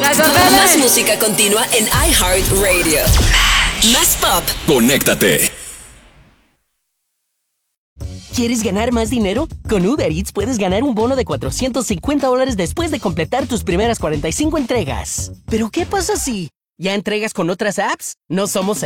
Más música continua en iHeartRadio. Más pop. Conéctate. ¿Quieres ganar más dinero? Con Uber Eats puedes ganar un bono de $450 después de completar tus primeras 45 entregas. ¿Pero qué pasa si ya entregas con otras apps? No somos